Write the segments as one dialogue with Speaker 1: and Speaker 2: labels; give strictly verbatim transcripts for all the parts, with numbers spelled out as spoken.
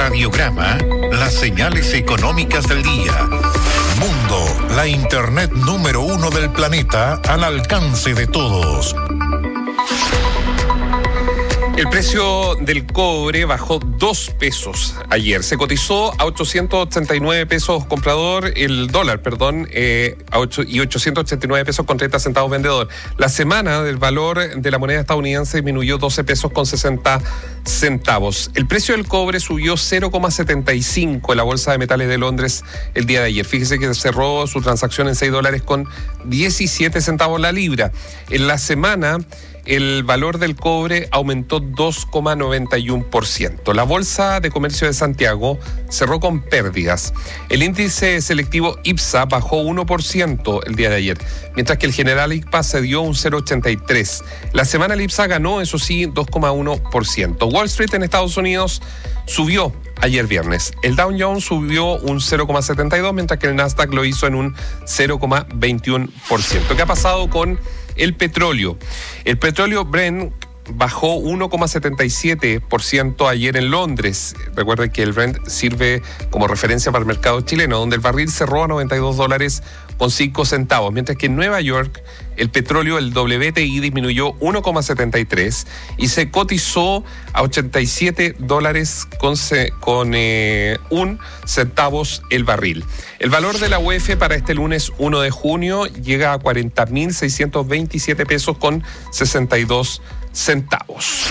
Speaker 1: radiograma las señales económicas del día. Mundo, la internet número uno del planeta al alcance de todos.
Speaker 2: El precio del cobre bajó dos pesos ayer. Se cotizó a ochocientos ochenta y nueve pesos comprador, el dólar, perdón, eh, a ocho, y ochocientos ochenta y nueve pesos con treinta centavos vendedor. La semana del valor de la moneda estadounidense disminuyó doce pesos con sesenta centavos. El precio del cobre subió cero coma setenta y cinco en la Bolsa de Metales de Londres el día de ayer. Fíjese que cerró su transacción en seis dólares con diecisiete centavos la libra. En la semana, el valor del cobre aumentó dos coma noventa y uno por ciento. La Bolsa de Comercio de Santiago cerró con pérdidas. El índice selectivo IPSA bajó uno por ciento el día de ayer, mientras que el general I C P A cedió un cero coma ochenta y tres. La semana el IPSA ganó, eso sí, dos coma uno por ciento. Wall Street en Estados Unidos subió ayer viernes. El Dow Jones subió un cero coma setenta y dos, mientras que el Nasdaq lo hizo en un cero coma veintiuno por ciento. ¿Qué ha pasado con el petróleo? El petróleo Brent bajó uno coma setenta y siete por ciento ayer en Londres. Recuerden que el Brent sirve como referencia para el mercado chileno, donde el barril cerró a noventa y dos dólares con cinco centavos, mientras que en Nueva York el petróleo, el W T I, disminuyó uno coma setenta y tres y se cotizó a ochenta y siete dólares con, con eh, un centavos el barril. El valor de la U E F para este lunes uno de junio llega a cuarenta mil seiscientos veintisiete pesos con sesenta y dos centavos.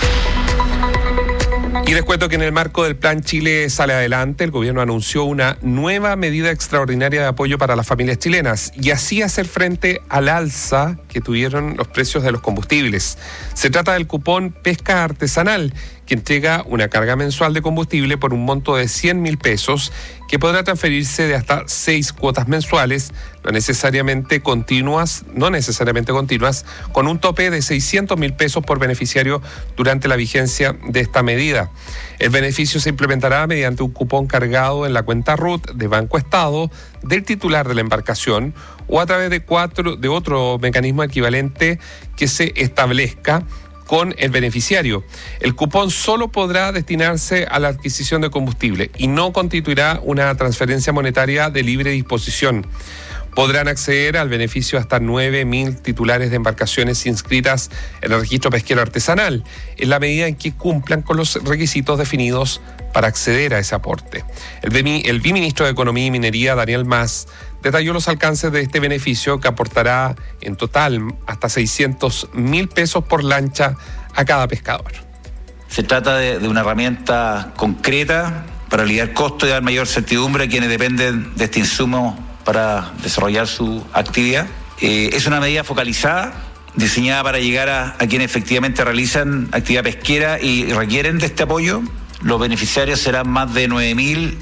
Speaker 2: Y les cuento que en el marco del Plan Chile Sale Adelante, el gobierno anunció una nueva medida extraordinaria de apoyo para las familias chilenas y así hacer frente al alza que tuvieron los precios de los combustibles. Se trata del cupón Pesca Artesanal, que entrega una carga mensual de combustible por un monto de cien mil pesos, que podrá transferirse de hasta seis cuotas mensuales, no necesariamente continuas, no necesariamente continuas, con un tope de seiscientos mil pesos por beneficiario durante la vigencia de esta medida. El beneficio se implementará mediante un cupón cargado en la cuenta R U T de Banco Estado del titular de la embarcación o a través de cuatro de otro mecanismo equivalente que se establezca con el beneficiario. El cupón solo podrá destinarse a la adquisición de combustible y no constituirá una transferencia monetaria de libre disposición. Podrán acceder al beneficio hasta nueve mil titulares de embarcaciones inscritas en el registro pesquero artesanal, en la medida en que cumplan con los requisitos definidos para acceder a ese aporte. El, el viceministro de Economía y Minería, Daniel Mas, detalló los alcances de este beneficio, que aportará en total hasta seiscientos mil pesos por lancha a cada pescador.
Speaker 3: Se trata de, de una herramienta concreta para aliviar costos y dar mayor certidumbre a quienes dependen de este insumo para desarrollar su actividad. Eh, es una medida focalizada, diseñada para llegar a, a quienes efectivamente realizan actividad pesquera y requieren de este apoyo. Los beneficiarios serán más de nueve mil.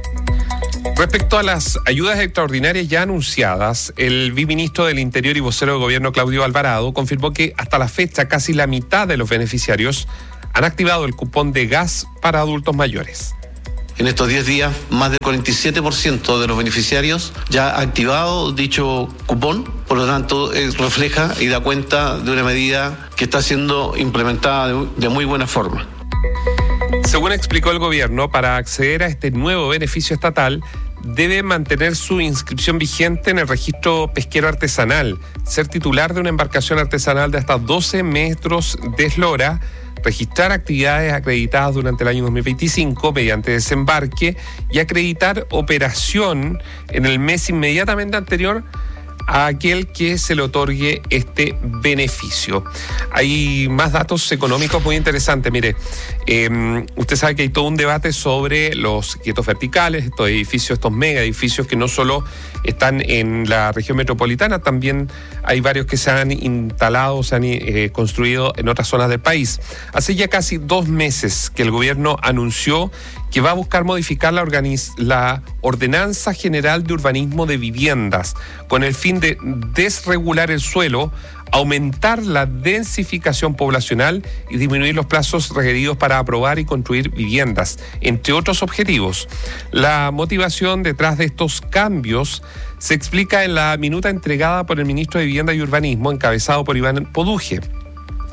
Speaker 2: Respecto a las ayudas extraordinarias ya anunciadas, el viceministro del Interior y vocero de Gobierno, Claudio Alvarado, confirmó que hasta la fecha casi la mitad de los beneficiarios han activado el cupón de gas para adultos mayores.
Speaker 4: En estos diez días, más del cuarenta y siete por ciento de los beneficiarios ya ha activado dicho cupón, por lo tanto, eh, refleja y da cuenta de una medida que está siendo implementada de, de muy buena forma.
Speaker 2: Según explicó el gobierno, para acceder a este nuevo beneficio estatal, debe mantener su inscripción vigente en el registro pesquero artesanal, ser titular de una embarcación artesanal de hasta doce metros de eslora, registrar actividades acreditadas durante el año dos mil veinticinco mediante desembarque y acreditar operación en el mes inmediatamente anterior a aquel que se le otorgue este beneficio. Hay más datos económicos muy interesantes. Mire, eh, usted sabe que hay todo un debate sobre los quietos verticales, estos edificios, estos mega edificios que no solo están en la región metropolitana, también hay varios que se han instalado, se han eh, construido en otras zonas del país. Hace ya casi dos meses que el gobierno anunció que va a buscar modificar la, organiz- la Ordenanza General de Urbanismo de Viviendas con el fin de desregular el suelo, aumentar la densificación poblacional y disminuir los plazos requeridos para aprobar y construir viviendas, entre otros objetivos. La motivación detrás de estos cambios se explica en la minuta entregada por el ministro de Vivienda y Urbanismo, encabezado por Iván Poduje.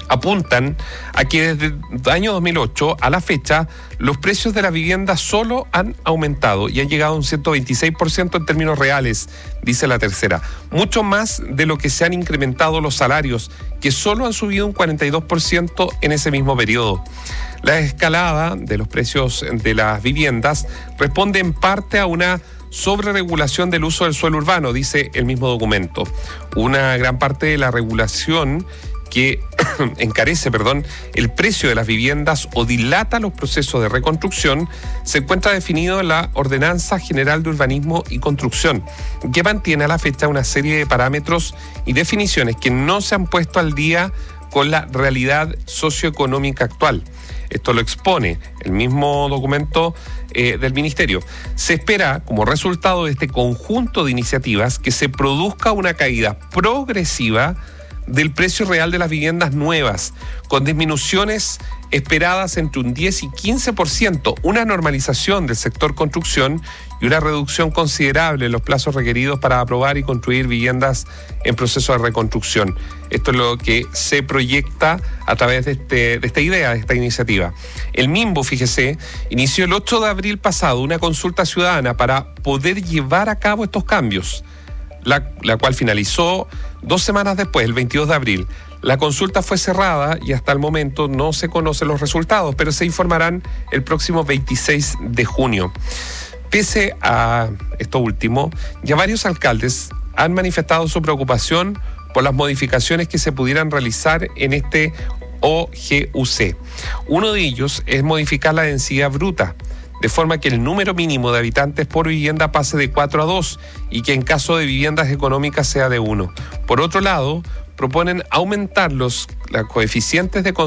Speaker 2: apuntan a que desde el año dos mil ocho a la fecha los precios de las viviendas solo han aumentado y han llegado a un ciento veintiséis por ciento en términos reales, dice la tercera. Mucho más de lo que se han incrementado los salarios, que solo han subido un cuarenta y dos por ciento en ese mismo periodo. La escalada de los precios de las viviendas responde en parte a una sobreregulación del uso del suelo urbano, dice el mismo documento. Una gran parte de la regulación que encarece, perdón, el precio de las viviendas o dilata los procesos de reconstrucción, se encuentra definido en la Ordenanza General de Urbanismo y Construcción, que mantiene a la fecha una serie de parámetros y definiciones que no se han puesto al día con la realidad socioeconómica actual. Esto lo expone el mismo documento eh, del Ministerio. Se espera, como resultado de este conjunto de iniciativas, que se produzca una caída progresiva del precio real de las viviendas nuevas, con disminuciones esperadas entre un diez y quince por ciento, una normalización del sector construcción y una reducción considerable en los plazos requeridos para aprobar y construir viviendas en proceso de reconstrucción. Esto es lo que se proyecta a través de, este, de esta idea, de esta iniciativa. El MIMBU, fíjese, inició el ocho de abril pasado una consulta ciudadana para poder llevar a cabo estos cambios, la, la cual finalizó dos semanas después, el veintidós de abril. La consulta fue cerrada y hasta el momento no se conocen los resultados, pero se informarán el próximo veintiséis de junio. Pese a esto último, ya varios alcaldes han manifestado su preocupación por las modificaciones que se pudieran realizar en este O G U C. Uno de ellos es modificar la densidad bruta, de forma que el número mínimo de habitantes por vivienda pase de cuatro a dos y que en caso de viviendas económicas sea de uno. Por otro lado, proponen aumentar los, los coeficientes de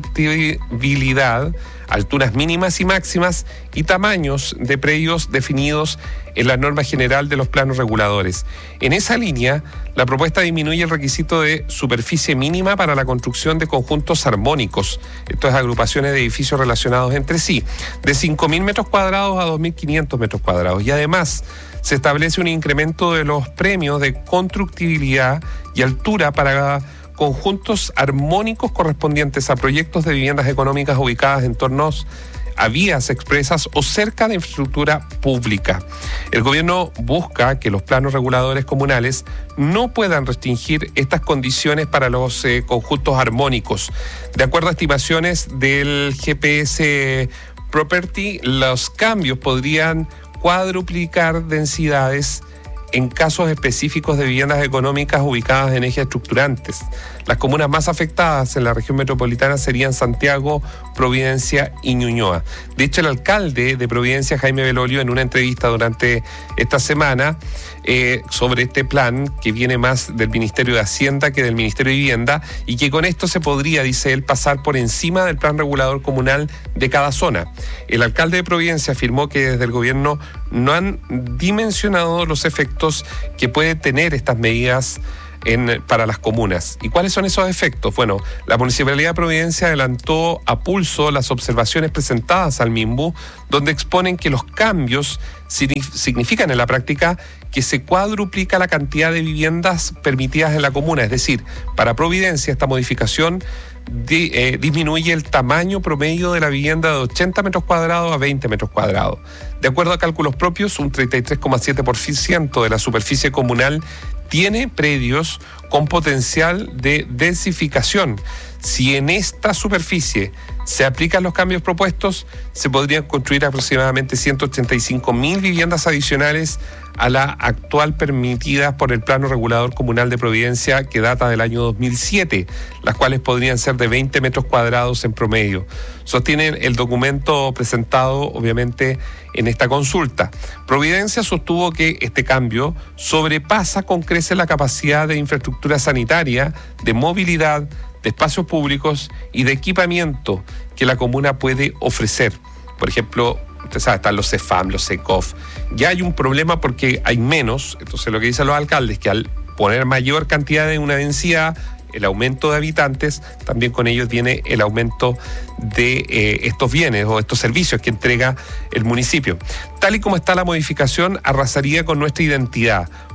Speaker 2: constructibilidad, alturas mínimas y máximas y tamaños de predios definidos en la norma general de los planos reguladores. En esa línea, la propuesta disminuye el requisito de superficie mínima para la construcción de conjuntos armónicos, esto es agrupaciones de edificios relacionados entre sí, de cinco mil metros cuadrados a dos mil quinientos metros cuadrados. Y además, se establece un incremento de los premios de constructibilidad y altura para conjuntos armónicos correspondientes a proyectos de viviendas económicas ubicadas en tornos a vías expresas o cerca de infraestructura pública. El gobierno busca que los planos reguladores comunales no puedan restringir estas condiciones para los eh, conjuntos armónicos. De acuerdo a estimaciones del G P S Property, los cambios podrían cuadruplicar densidades en casos específicos de viviendas económicas ubicadas en ejes estructurantes. Las comunas más afectadas en la región metropolitana serían Santiago, Providencia y Ñuñoa. De hecho, el alcalde de Providencia, Jaime Belolio, en una entrevista durante esta semana eh, sobre este plan, que viene más del Ministerio de Hacienda que del Ministerio de Vivienda, y que con esto se podría, dice él, pasar por encima del plan regulador comunal de cada zona. El alcalde de Providencia afirmó que desde el gobierno no han dimensionado los efectos que pueden tener estas medidas En, para las comunas. ¿Y cuáles son esos efectos? Bueno, la Municipalidad de Providencia adelantó a pulso las observaciones presentadas al MIMBU, donde exponen que los cambios significan en la práctica que se cuadruplica la cantidad de viviendas permitidas en la comuna. Es decir, para Providencia esta modificación di, eh, disminuye el tamaño promedio de la vivienda de ochenta metros cuadrados a veinte metros cuadrados. De acuerdo a cálculos propios, un treinta y tres coma siete por ciento de la superficie comunal tiene predios con potencial de densificación. Si en esta superficie se aplican los cambios propuestos, se podrían construir aproximadamente ciento ochenta y cinco mil viviendas adicionales a la actual permitidas por el Plano Regulador Comunal de Providencia, que data del año dos mil siete, las cuales podrían ser de veinte metros cuadrados en promedio. Sostienen el documento presentado, obviamente, en esta consulta. Providencia sostuvo que este cambio sobrepasa con creces la capacidad de infraestructura sanitaria, de movilidad, de espacios públicos y de equipamiento que la comuna puede ofrecer. Por ejemplo, usted sabe, están los CEFAM, los SECOF. Ya hay un problema porque hay menos. Entonces lo que dicen los alcaldes es que al poner mayor cantidad de una densidad, el aumento de habitantes, también con ellos viene el aumento de eh, estos bienes o estos servicios que entrega el municipio. Tal y como está la modificación, arrasaría con nuestra identidad,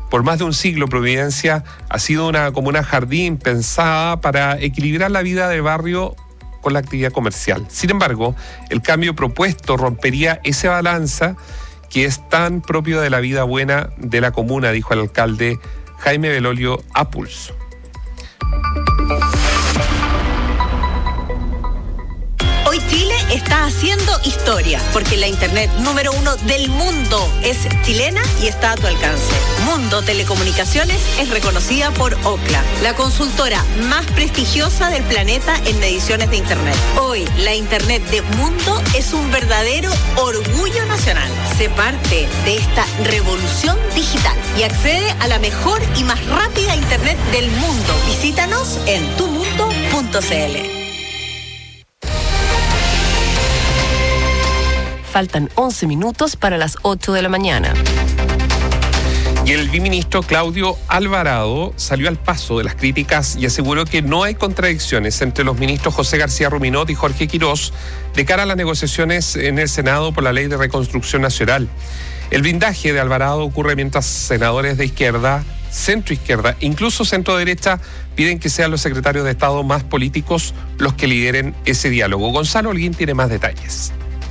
Speaker 2: Por más de un siglo, Providencia ha sido una comuna jardín pensada para equilibrar la vida del barrio con la actividad comercial. Sin embargo, el cambio propuesto rompería esa balanza que es tan propio de la vida buena de la comuna, dijo el alcalde Jaime Belolio a Pulso.
Speaker 5: Hoy Chile está haciendo historia, porque la internet número uno del mundo es chilena y está a tu alcance. Mundo Telecomunicaciones es reconocida por Ookla, la consultora más prestigiosa del planeta en mediciones de internet. Hoy, la internet de Mundo es un verdadero orgullo nacional. Sé parte de esta revolución digital y accede a la mejor y más rápida internet del mundo. Visítanos en tu mundo punto c l.
Speaker 6: Faltan once minutos para las ocho de la mañana.
Speaker 2: Y el viceministro Claudio Alvarado salió al paso de las críticas y aseguró que no hay contradicciones entre los ministros José García Ruminot y Jorge Quirós de cara a las negociaciones en el Senado por la Ley de Reconstrucción Nacional. El blindaje de Alvarado ocurre mientras senadores de izquierda, centro-izquierda, incluso centro-derecha, piden que sean los secretarios de Estado más políticos los que lideren ese diálogo. Gonzalo Holguín tiene más detalles.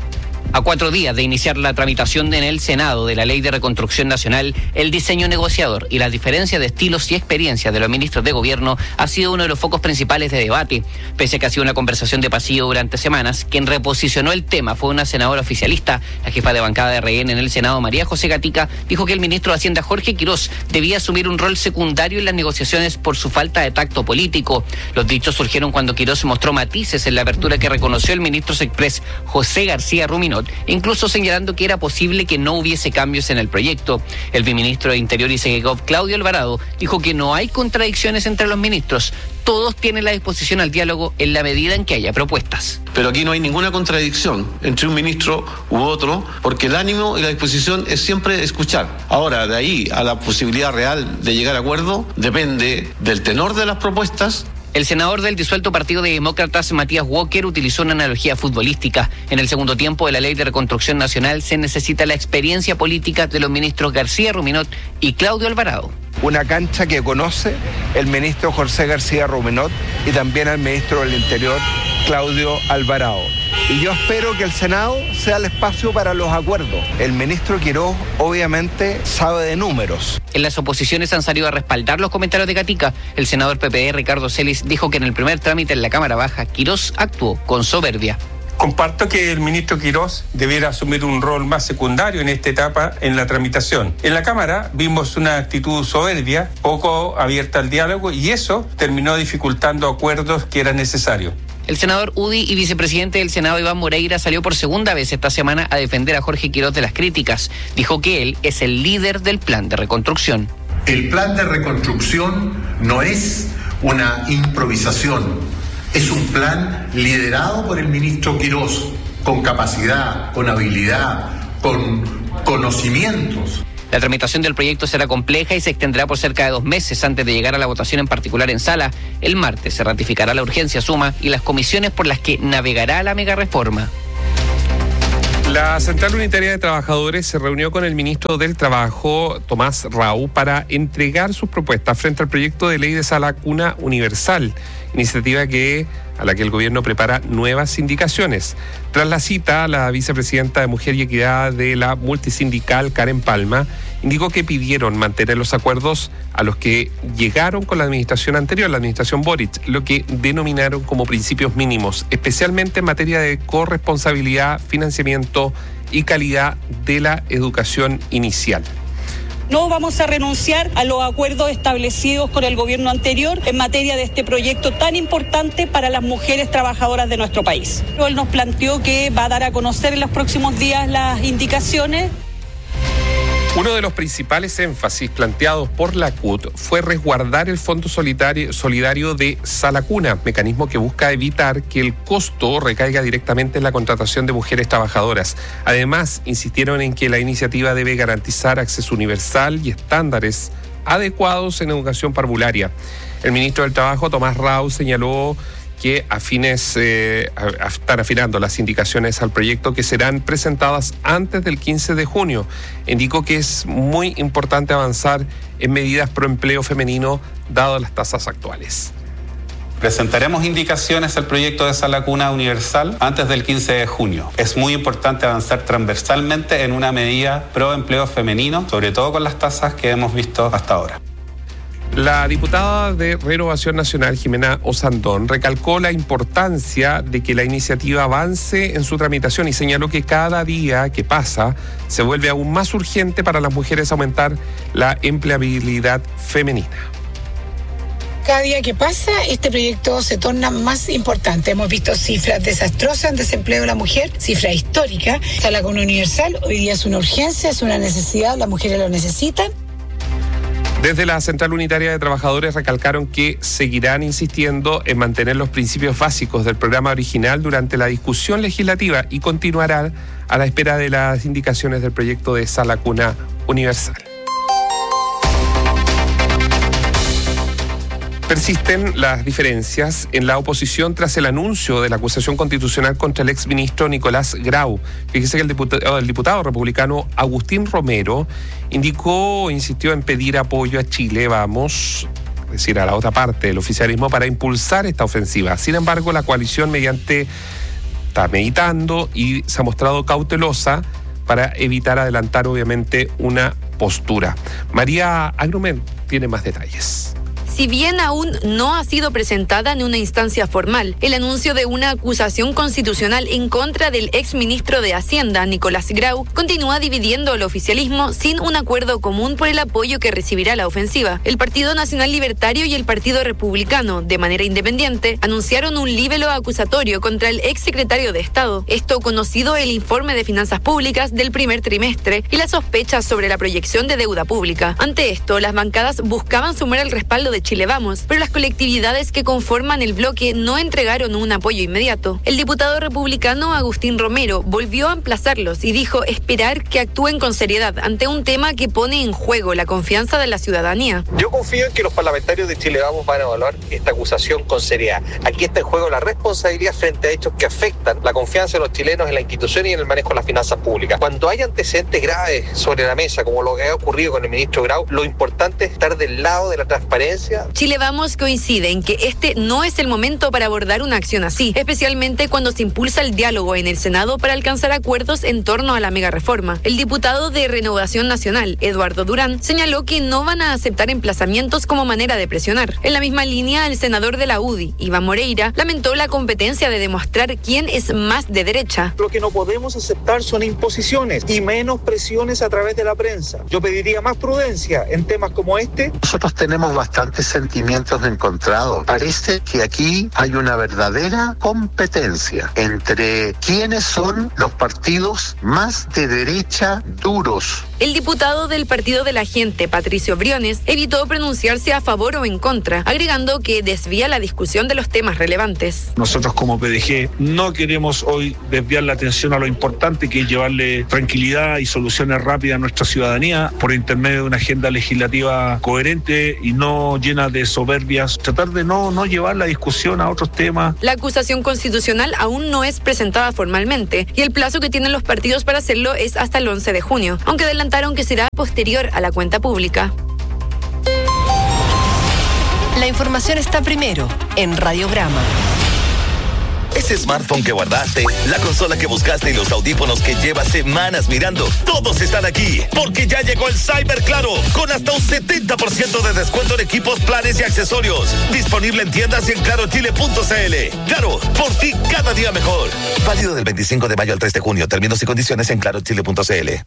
Speaker 7: A cuatro días de iniciar la tramitación en el Senado de la Ley de Reconstrucción Nacional, el diseño negociador y las diferencias de estilos y experiencias de los ministros de gobierno ha sido uno de los focos principales de debate. Pese a que ha sido una conversación de pasillo durante semanas, quien reposicionó el tema fue una senadora oficialista. La jefa de bancada de R N en el Senado, María José Gatica, dijo que el ministro de Hacienda, Jorge Quirós, debía asumir un rol secundario en las negociaciones por su falta de tacto político. Los dichos surgieron cuando Quirós mostró matices en la apertura que reconoció el ministro Sexpress, José García Ruminot, incluso señalando que era posible que no hubiese cambios en el proyecto. El viceministro de Interior y Segegov, Claudio Alvarado, dijo que no hay contradicciones entre los ministros. Todos tienen la disposición al diálogo en la medida en que haya propuestas.
Speaker 4: Pero aquí no hay ninguna contradicción entre un ministro u otro, porque el ánimo y la disposición es siempre escuchar. Ahora, de ahí a la posibilidad real de llegar a acuerdo, depende del tenor de las propuestas.
Speaker 7: El senador del disuelto Partido de Demócratas, Matías Walker, utilizó una analogía futbolística. En el segundo tiempo de la Ley de Reconstrucción Nacional se necesita la experiencia política de los ministros García Ruminot y Claudio Alvarado.
Speaker 8: Una cancha que conoce el ministro José García Ruminot y también al ministro del Interior, Claudio Alvarado. Y yo espero que el Senado sea el espacio para los acuerdos. El ministro Quirós obviamente sabe de números.
Speaker 7: En las oposiciones han salido a respaldar los comentarios de Gatica. El senador P P D, Ricardo Celis, dijo que en el primer trámite en la Cámara Baja, Quirós actuó con soberbia.
Speaker 9: Comparto que el ministro Quirós debiera asumir un rol más secundario en esta etapa en la tramitación. En la Cámara vimos una actitud soberbia, poco abierta al diálogo, y eso terminó dificultando acuerdos que eran necesarios.
Speaker 7: El senador Udi y vicepresidente del Senado, Iván Moreira, salió por segunda vez esta semana a defender a Jorge Quirós de las críticas. Dijo que él es el líder del plan de reconstrucción.
Speaker 10: El plan de reconstrucción no es una improvisación, es un plan liderado por el ministro Quirós, con capacidad, con habilidad, con conocimientos.
Speaker 7: La tramitación del proyecto será compleja y se extenderá por cerca de dos meses antes de llegar a la votación en particular en sala. El martes se ratificará la urgencia suma y las comisiones por las que navegará la megareforma.
Speaker 2: La Central Unitaria de Trabajadores se reunió con el ministro del Trabajo, Tomás Rau, para entregar sus propuestas frente al proyecto de ley de Sala Cuna Universal, iniciativa que, a la que el gobierno prepara nuevas indicaciones. Tras la cita, la vicepresidenta de Mujer y Equidad de la multisindical, Karen Palma, indicó que pidieron mantener los acuerdos a los que llegaron con la administración anterior, la administración Boric, lo que denominaron como principios mínimos, especialmente en materia de corresponsabilidad, financiamiento y calidad de la educación inicial.
Speaker 11: No vamos a renunciar a los acuerdos establecidos con el gobierno anterior en materia de este proyecto tan importante para las mujeres trabajadoras de nuestro país. Él nos planteó que va a dar a conocer en los próximos días las indicaciones.
Speaker 2: Uno de los principales énfasis planteados por la C U T fue resguardar el Fondo Solidario de Sala Cuna, mecanismo que busca evitar que el costo recaiga directamente en la contratación de mujeres trabajadoras. Además, insistieron en que la iniciativa debe garantizar acceso universal y estándares adecuados en educación parvularia. El ministro del Trabajo, Tomás Rau, señaló que afines, eh, a, a están afinando las indicaciones al proyecto que serán presentadas antes del quince de junio. Indicó que es muy importante avanzar en medidas pro empleo femenino, dado las tasas actuales.
Speaker 12: Presentaremos indicaciones al proyecto de Sala Cuna Universal antes del quince de junio. Es muy importante avanzar transversalmente en una medida pro empleo femenino, sobre todo con las tasas que hemos visto hasta ahora.
Speaker 2: La diputada de Renovación Nacional, Jimena Osandón, recalcó la importancia de que la iniciativa avance en su tramitación y señaló que cada día que pasa se vuelve aún más urgente para las mujeres aumentar la empleabilidad femenina.
Speaker 13: Cada día que pasa, este proyecto se torna más importante. Hemos visto cifras desastrosas en desempleo de la mujer, cifra histórica. Sala Cuna Universal hoy día es una urgencia, es una necesidad, las mujeres lo necesitan.
Speaker 2: Desde la Central Unitaria de Trabajadores recalcaron que seguirán insistiendo en mantener los principios básicos del programa original durante la discusión legislativa y continuarán a la espera de las indicaciones del proyecto de Sala Cuna Universal. Persisten las diferencias en la oposición tras el anuncio de la acusación constitucional contra el exministro Nicolás Grau. Fíjese que el diputado, el diputado republicano Agustín Romero indicó, insistió en pedir apoyo a Chile Vamos, es decir, a la otra parte del oficialismo, para impulsar esta ofensiva. Sin embargo, la coalición mediante está meditando y se ha mostrado cautelosa para evitar adelantar, obviamente, una postura. María Agrumen tiene más detalles.
Speaker 14: Si bien aún no ha sido presentada en una instancia formal, el anuncio de una acusación constitucional en contra del exministro de Hacienda, Nicolás Grau, continúa dividiendo al oficialismo sin un acuerdo común por el apoyo que recibirá la ofensiva. El Partido Nacional Libertario y el Partido Republicano, de manera independiente, anunciaron un libelo acusatorio contra el exsecretario de Estado. Esto conocido el informe de finanzas públicas del primer trimestre y las sospechas sobre la proyección de deuda pública. Ante esto, las bancadas buscaban sumar el respaldo de Chile Vamos, pero las colectividades que conforman el bloque no entregaron un apoyo inmediato. El diputado republicano Agustín Romero volvió a emplazarlos y dijo esperar que actúen con seriedad ante un tema que pone en juego la confianza de la ciudadanía.
Speaker 15: Yo confío en que los parlamentarios de Chile Vamos van a evaluar esta acusación con seriedad. Aquí está en juego la responsabilidad frente a hechos que afectan la confianza de los chilenos en la institución y en el manejo de las finanzas públicas. Cuando hay antecedentes graves sobre la mesa, como lo que ha ocurrido con el ministro Grau, lo importante es estar del lado de la transparencia.
Speaker 14: Chile Vamos coincide en que este no es el momento para abordar una acción así, especialmente cuando se impulsa el diálogo en el Senado para alcanzar acuerdos en torno a la megareforma. El diputado de Renovación Nacional, Eduardo Durán, señaló que no van a aceptar emplazamientos como manera de presionar. En la misma línea, el senador de la U D I, Iván Moreira, lamentó la competencia de demostrar quién es más de derecha.
Speaker 16: Lo que no podemos aceptar son imposiciones y menos presiones a través de la prensa. Yo pediría más prudencia en temas como este.
Speaker 17: Nosotros tenemos bastantes sentimientos encontrados. Parece que aquí hay una verdadera competencia entre quiénes son los partidos más de derecha duros.
Speaker 14: El diputado del Partido de la Gente, Patricio Briones, evitó pronunciarse a favor o en contra, agregando que desvía la discusión de los temas relevantes.
Speaker 18: Nosotros como P D G no queremos hoy desviar la atención a lo importante, que es llevarle tranquilidad y soluciones rápidas a nuestra ciudadanía por intermedio de una agenda legislativa coherente y no llena de soberbias, tratar de no, no llevar la discusión a otros temas.
Speaker 14: La acusación constitucional aún no es presentada formalmente y el plazo que tienen los partidos para hacerlo es hasta el once de junio, aunque adelantaron que será posterior a la cuenta pública.
Speaker 6: La información está primero en Radiograma.
Speaker 19: Ese smartphone que guardaste, la consola que buscaste y los audífonos que llevas semanas mirando, todos están aquí, porque ya llegó el Cyber Claro, con hasta un setenta por ciento de descuento en equipos, planes y accesorios. Disponible en tiendas y en claro chile punto c l. Claro, por ti cada día mejor. Válido del veinticinco de mayo al tres de junio. Términos y condiciones en claro chile punto c l.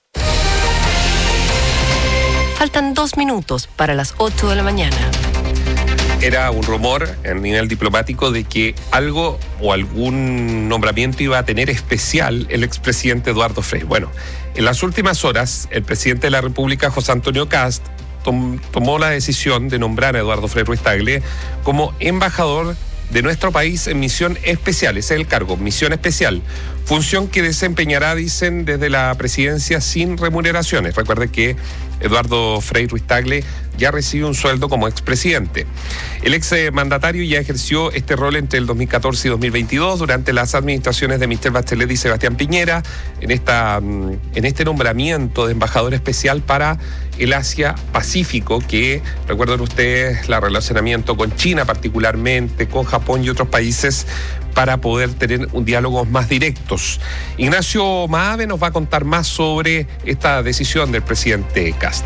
Speaker 6: Faltan dos minutos para las ocho de la mañana.
Speaker 2: Era un rumor a nivel diplomático de que algo o algún nombramiento iba a tener especial el expresidente Eduardo Frei. Bueno, en las últimas horas, el presidente de la República, José Antonio Kast, tom- tomó la decisión de nombrar a Eduardo Frei Ruiz Tagle como embajador de nuestro país en misión especial. Ese es el cargo, misión especial. Función que desempeñará, dicen, desde la presidencia sin remuneraciones. Recuerde que Eduardo Frei Ruiz Tagle ya recibe un sueldo como expresidente. El exmandatario ya ejerció este rol entre el dos mil catorce y dos mil veintidós durante las administraciones de Michelle Bachelet y Sebastián Piñera en, esta, en este nombramiento de embajador especial para el Asia-Pacífico, que recuerden ustedes el relacionamiento con China particularmente, con Japón y otros países para poder tener un diálogo más directos. Ignacio Maave nos va a contar más sobre esta decisión del presidente Kast.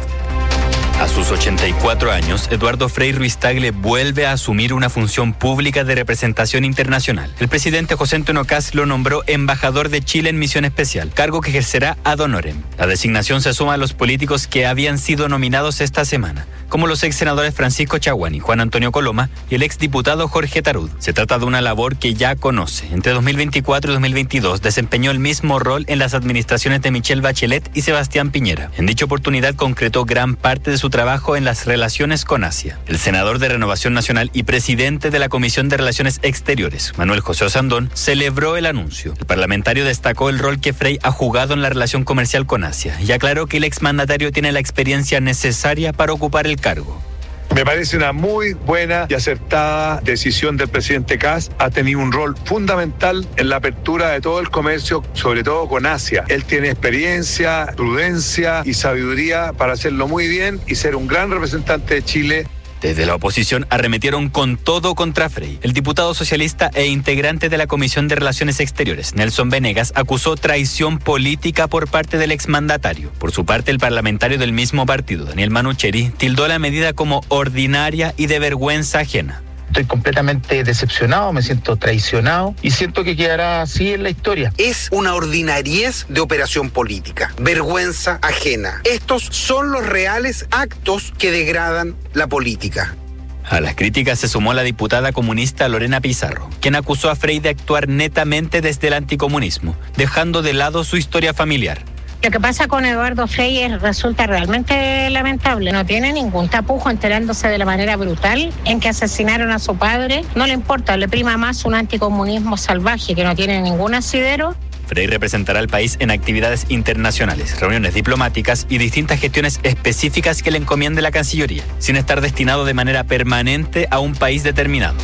Speaker 20: A sus ochenta y cuatro años, Eduardo Frei Ruiz-Tagle vuelve a asumir una función pública de representación internacional. El presidente José Antonio Kast lo nombró embajador de Chile en misión especial, cargo que ejercerá ad honorem. La designación se suma a los políticos que habían sido nominados esta semana, como los ex senadores Francisco Chaguán y Juan Antonio Coloma y el ex diputado Jorge Tarud. Se trata de una labor que ya conoce. Entre dos mil veinticuatro y dos mil veintidós desempeñó el mismo rol en las administraciones de Michelle Bachelet y Sebastián Piñera. En dicha oportunidad concretó gran parte de su trabajo en las relaciones con Asia. El senador de Renovación Nacional y presidente de la Comisión de Relaciones Exteriores, Manuel José Osandón, celebró el anuncio. El parlamentario destacó el rol que Frei ha jugado en la relación comercial con Asia y aclaró que el exmandatario tiene la experiencia necesaria para ocupar el cargo.
Speaker 18: Me parece una muy buena y acertada decisión del presidente Kast. Ha tenido un rol fundamental en la apertura de todo el comercio, sobre todo con Asia. Él tiene experiencia, prudencia y sabiduría para hacerlo muy bien y ser un gran representante de Chile.
Speaker 20: Desde la oposición arremetieron con todo contra Frei. El diputado socialista e integrante de la Comisión de Relaciones Exteriores, Nelson Venegas, acusó traición política por parte del exmandatario. Por su parte, el parlamentario del mismo partido, Daniel Manucheri, tildó la medida como ordinaria y de vergüenza ajena.
Speaker 21: Estoy completamente decepcionado, me siento traicionado y siento que quedará así en la historia.
Speaker 22: Es una ordinariez de operación política, vergüenza ajena. Estos son los reales actos que degradan la política.
Speaker 20: A las críticas se sumó la diputada comunista Lorena Pizarro, quien acusó a Frei de actuar netamente desde el anticomunismo, dejando de lado su historia familiar.
Speaker 23: Lo que pasa con Eduardo Frei resulta realmente lamentable. No tiene ningún tapujo enterándose de la manera brutal en que asesinaron a su padre. No le importa, le prima más un anticomunismo salvaje que no tiene ningún asidero.
Speaker 20: Frei representará al país en actividades internacionales, reuniones diplomáticas y distintas gestiones específicas que le encomiende la Cancillería, sin estar destinado de manera permanente a un país determinado.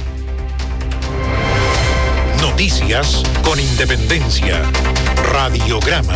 Speaker 1: Noticias con independencia. Radiograma.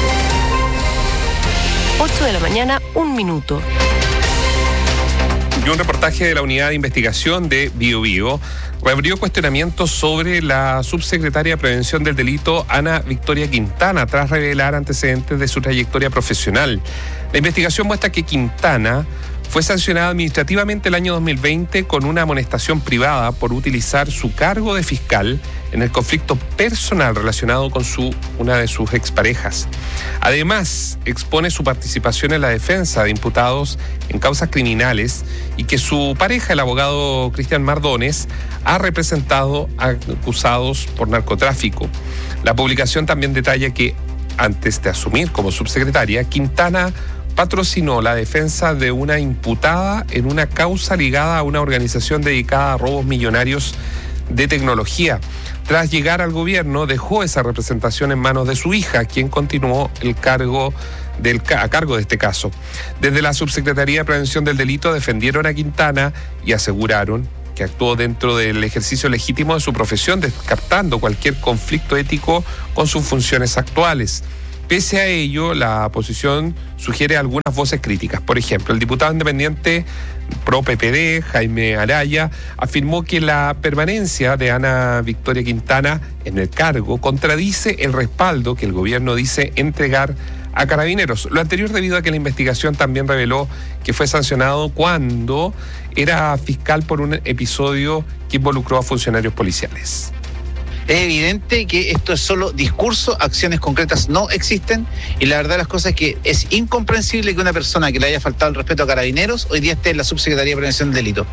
Speaker 6: ocho de la mañana, un minuto.
Speaker 2: Y un reportaje de la Unidad de Investigación de Bío Bío reabrió cuestionamientos sobre la subsecretaria de Prevención del Delito, Ana Victoria Quintana, tras revelar antecedentes de su trayectoria profesional. La investigación muestra que Quintana fue sancionada administrativamente el año dos mil veinte con una amonestación privada por utilizar su cargo de fiscal en el conflicto personal relacionado con su, una de sus exparejas. Además, expone su participación en la defensa de imputados en causas criminales y que su pareja, el abogado Cristian Mardones, ha representado a acusados por narcotráfico. La publicación también detalla que, antes de asumir como subsecretaria, Quintana patrocinó la defensa de una imputada en una causa ligada a una organización dedicada a robos millonarios de tecnología. Tras llegar al gobierno, dejó esa representación en manos de su hija, quien continuó el cargo del, a cargo de este caso. Desde la Subsecretaría de Prevención del Delito defendieron a Quintana y aseguraron que actuó dentro del ejercicio legítimo de su profesión, descartando cualquier conflicto ético con sus funciones actuales. Pese a ello, la oposición sugiere algunas voces críticas. Por ejemplo, el diputado independiente pro P P D, Jaime Araya, afirmó que la permanencia de Ana Victoria Quintana en el cargo contradice el respaldo que el gobierno dice entregar a Carabineros. Lo anterior debido a que la investigación también reveló que fue sancionado cuando era fiscal por un episodio que involucró a funcionarios policiales.
Speaker 21: Es evidente que esto es solo discurso, acciones concretas no existen y la verdad de las cosas es que es incomprensible que una persona que le haya faltado el respeto a Carabineros hoy día esté en la Subsecretaría de Prevención del Delito.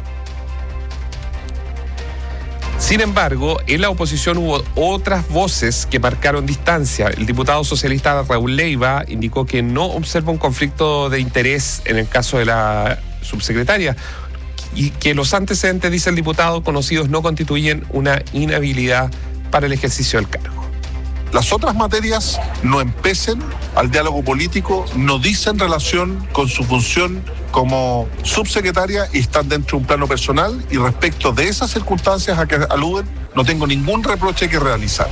Speaker 2: Sin embargo, en la oposición hubo otras voces que marcaron distancia. El diputado socialista Raúl Leiva indicó que no observa un conflicto de interés en el caso de la subsecretaria y que los antecedentes, dice el diputado, conocidos no constituyen una inhabilidad para el ejercicio del cargo.
Speaker 3: las otras materias no empecen al diálogo político, no dicen relación con su función como subsecretaria y están dentro de un plano personal, y respecto de esas circunstancias a que aluden, no tengo ningún reproche que realizar.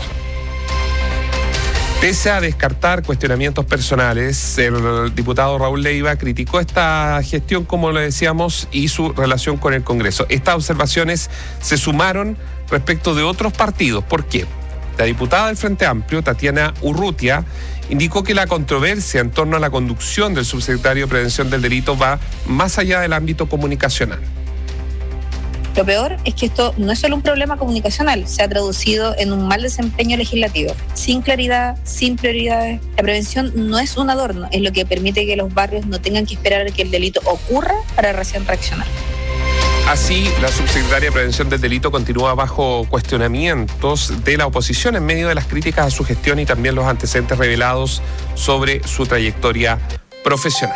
Speaker 2: Pese a descartar cuestionamientos personales, el diputado Raúl Leiva criticó esta gestión, como le decíamos, y su relación con el Congreso. Estas observaciones se sumaron respecto de otros partidos. ¿Por qué? La diputada del Frente Amplio, Tatiana Urrutia, indicó que la controversia en torno a la conducción del subsecretario de Prevención del Delito va más allá del ámbito comunicacional.
Speaker 4: Lo peor es que esto no es solo un problema comunicacional, se ha traducido en un mal desempeño legislativo. Sin claridad, sin prioridades, la prevención no es un adorno, es lo que permite que los barrios no tengan que esperar a que el delito ocurra para recién reaccionar.
Speaker 2: Así, la subsecretaria de Prevención del Delito continúa bajo cuestionamientos de la oposición en medio de las críticas a su gestión y también los antecedentes revelados sobre su trayectoria profesional.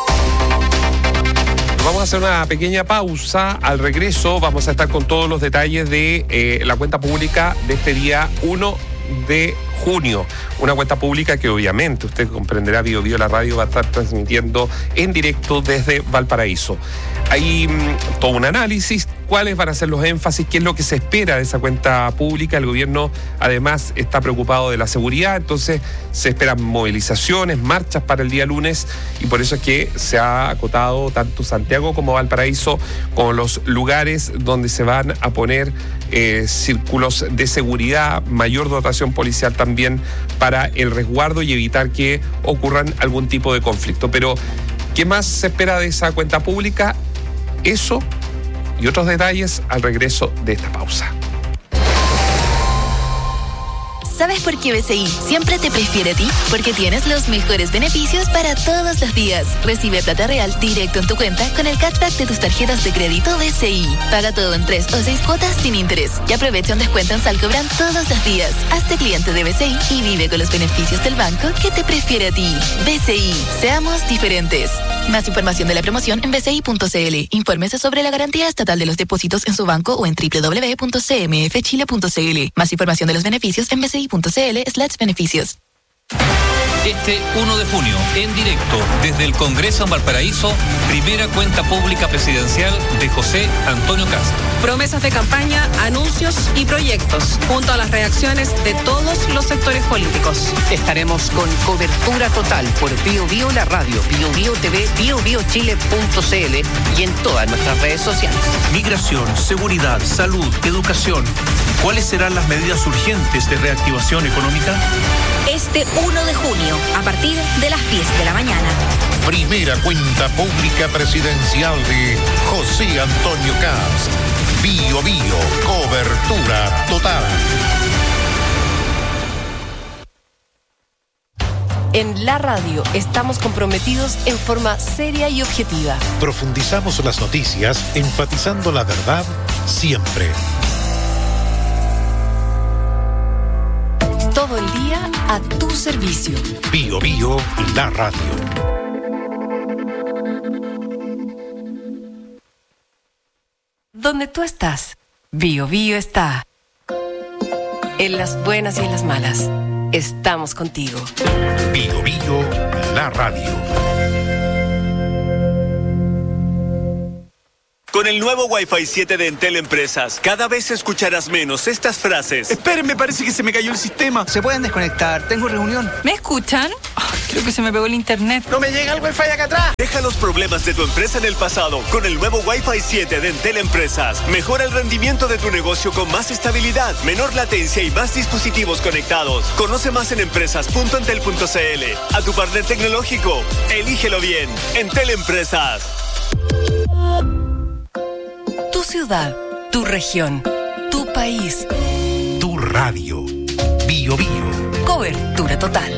Speaker 2: Vamos a hacer una pequeña pausa. Al regreso vamos a estar con todos los detalles de eh, la cuenta pública de este día uno de junio. Una cuenta pública que obviamente usted comprenderá, Bio Bio, la radio va a estar transmitiendo en directo desde Valparaíso. Hay mmm, todo un análisis, cuáles van a ser los énfasis, qué es lo que se espera de esa cuenta pública. El gobierno además está preocupado de la seguridad, entonces se esperan movilizaciones, marchas para el día lunes, y por eso es que se ha acotado tanto Santiago como Valparaíso como los lugares donde se van a poner eh, círculos de seguridad, mayor dotación policial también para el resguardo y evitar que ocurran algún tipo de conflicto. Pero, ¿qué más se espera de esa cuenta pública? Eso y otros detalles al regreso de esta pausa.
Speaker 5: ¿Sabes por qué B C I siempre te prefiere a ti? Porque tienes los mejores beneficios para todos los días. Recibe plata real directo en tu cuenta con el cashback de tus tarjetas de crédito B C I. Paga todo en tres o seis cuotas sin interés y aprovecha un descuento en Salcobran todos los días. Hazte cliente de B C I y vive con los beneficios del banco que te prefiere a ti. B C I, seamos diferentes. Más información de la promoción en b c i punto c l. Infórmese sobre la garantía estatal de los depósitos en su banco o en doble u doble u doble u punto c m f chile punto c l. Más información de los beneficios en b c i punto c l slash beneficios.
Speaker 24: Este uno de junio, en directo, desde el Congreso en Valparaíso, primera cuenta pública presidencial de José Antonio Cast.
Speaker 25: Promesas de campaña, anuncios y proyectos, junto a las reacciones de todos los sectores políticos.
Speaker 7: Estaremos con cobertura total por Bio Bio la radio, Bio Bio T V, bio bio chile punto c l y en todas nuestras redes sociales.
Speaker 26: Migración, seguridad, salud, educación. ¿Cuáles serán las medidas urgentes de reactivación económica?
Speaker 5: Este uno de junio, a partir de las diez de la mañana.
Speaker 1: Primera cuenta pública presidencial de José Antonio Cast. Bio Bio, cobertura total.
Speaker 6: En la radio estamos comprometidos en forma seria y objetiva.
Speaker 1: Profundizamos las noticias, enfatizando la verdad siempre.
Speaker 6: Todo el día a tu servicio.
Speaker 1: Bio Bio, la radio.
Speaker 6: Donde tú estás, Bio Bio está. En las buenas y en las malas, estamos contigo.
Speaker 1: Bio Bio, la radio.
Speaker 27: Con el nuevo Wi-Fi siete de Entel Empresas, cada vez escucharás menos estas frases.
Speaker 28: Esperen, parece que se me cayó el sistema.
Speaker 21: Se pueden desconectar, tengo reunión.
Speaker 25: ¿Me escuchan? Oh, creo que se me pegó el internet.
Speaker 28: No me llega el Wi-Fi acá atrás.
Speaker 27: Deja los problemas de tu empresa en el pasado con el nuevo Wi-Fi siete de Entel Empresas. Mejora el rendimiento de tu negocio con más estabilidad, menor latencia y más dispositivos conectados. Conoce más en empresas punto entel punto c l. A tu partner tecnológico, elígelo bien. Entel Empresas.
Speaker 6: Tu ciudad, tu región, tu país.
Speaker 1: Tu radio. Bio Bio.
Speaker 6: Cobertura total.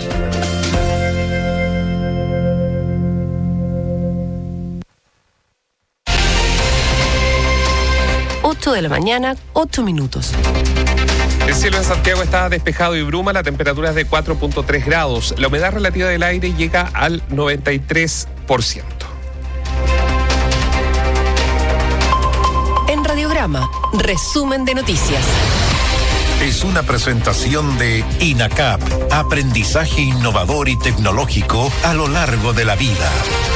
Speaker 6: ocho de la mañana, ocho minutos.
Speaker 2: El cielo en Santiago está despejado y bruma, la temperatura es de cuatro punto tres grados. La humedad relativa del aire llega al noventa y tres por ciento.
Speaker 6: En Radiograma, resumen de noticias.
Speaker 1: es una presentación de INACAP, aprendizaje innovador y tecnológico a lo largo de la vida.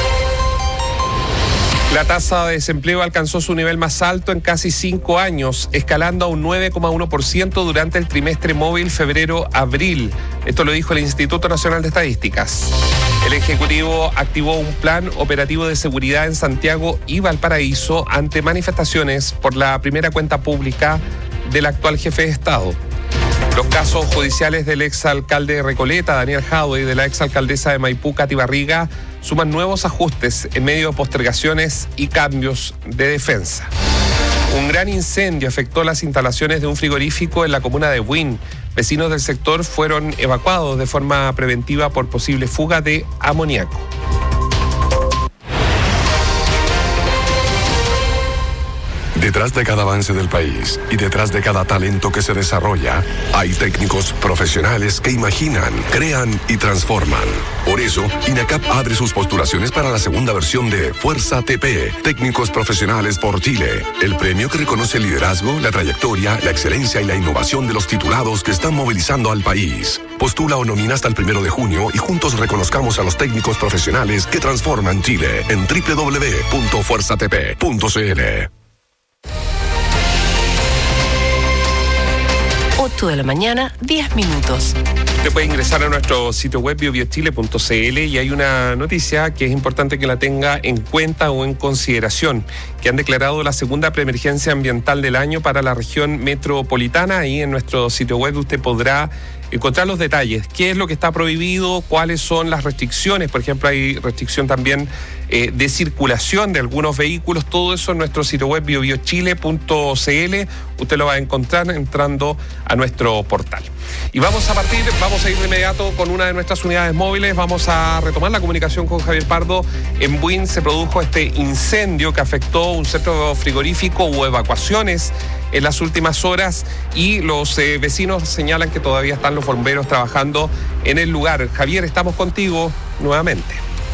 Speaker 2: La tasa de desempleo alcanzó su nivel más alto en casi cinco años, escalando a un nueve coma uno por ciento durante el trimestre móvil febrero-abril. Esto lo dijo el Instituto Nacional de Estadísticas. El Ejecutivo activó un plan operativo de seguridad en Santiago y Valparaíso ante manifestaciones por la primera cuenta pública del actual jefe de Estado. Los casos judiciales del exalcalde de Recoleta, Daniel Jadwe, y de la exalcaldesa de Maipú, Katy Barriga, suman nuevos ajustes en medio de postergaciones y cambios de defensa. Un gran incendio afectó las instalaciones de un frigorífico en la comuna de Buin. Vecinos del sector fueron evacuados de forma preventiva por posible fuga de amoníaco.
Speaker 8: Detrás de cada avance del país y detrás de cada talento que se desarrolla, hay técnicos profesionales que imaginan, crean y transforman. Por eso, INACAP abre sus postulaciones para la segunda versión de Fuerza T P, Técnicos Profesionales por Chile, el premio que reconoce el liderazgo, la trayectoria, la excelencia y la innovación de los titulados que están movilizando al país. Postula o nomina hasta el primero de junio y juntos reconozcamos a los técnicos profesionales que transforman Chile en doble u doble u doble u punto fuerza t p punto c l.
Speaker 6: ocho de la mañana, diez minutos.
Speaker 2: Usted puede ingresar a nuestro sitio web bio bio chile punto c l y hay una noticia que es importante que la tenga en cuenta o en consideración, que han declarado la segunda preemergencia ambiental del año para la región metropolitana. Ahí en nuestro sitio web usted podrá encontrar los detalles, qué es lo que está prohibido, cuáles son las restricciones. Por ejemplo, hay restricción también eh, de circulación de algunos vehículos. Todo eso en nuestro sitio web bio bio chile punto c l. Usted lo va a encontrar entrando a nuestro portal. Y vamos a partir, vamos a ir de inmediato con una de nuestras unidades móviles. Vamos a retomar la comunicación con Javier Pardo. En Buin se produjo este incendio que afectó un centro frigorífico. Hubo evacuaciones en las últimas horas y los eh, vecinos señalan que todavía están los bomberos trabajando en el lugar. Javier, estamos contigo nuevamente.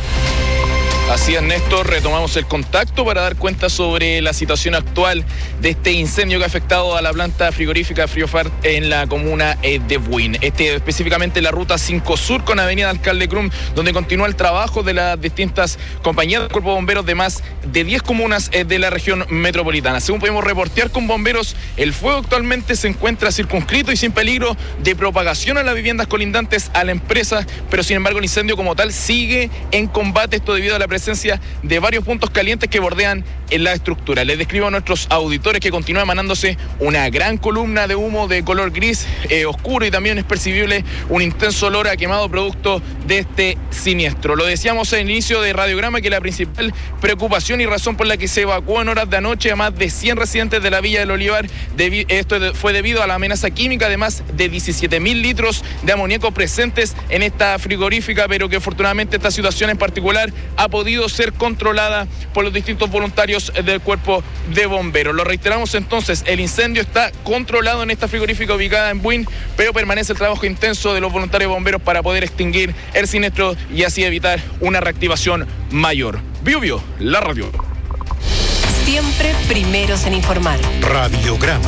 Speaker 9: Así es, Néstor, retomamos el contacto para dar cuenta sobre la situación actual de este incendio que ha afectado a la planta frigorífica Friofart en la comuna de Buin. Este, específicamente la ruta cinco Sur con avenida Alcalde Crum, donde continúa el trabajo de las distintas compañías del Cuerpo de Bomberos de más de diez comunas de la región metropolitana. Según podemos reportear con bomberos, el fuego actualmente se encuentra circunscrito y sin peligro de propagación a las viviendas colindantes a la empresa, pero sin embargo el incendio como tal sigue en combate, esto debido a la presencia de varios puntos calientes que bordean en la estructura. Les describo a nuestros auditores que continúa emanándose una gran columna de humo de color gris eh, oscuro y también es percibible un intenso olor a quemado producto de este siniestro. Lo decíamos al inicio de Radiograma que la principal preocupación y razón por la que se evacuó en horas de anoche a más de cien residentes de la Villa del Olivar, debi- esto fue debido a la amenaza química de más de diecisiete mil litros de amoníaco presentes en esta frigorífica, pero que afortunadamente esta situación en particular ha podido ser controlada por los distintos voluntarios del Cuerpo de Bomberos. Lo reiteramos entonces, el incendio está controlado en esta frigorífica ubicada en Buin, pero permanece el trabajo intenso de los voluntarios bomberos para poder extinguir el siniestro y así evitar una reactivación mayor. Bio Bio, la radio.
Speaker 6: Siempre primeros en informar.
Speaker 1: Radiograma.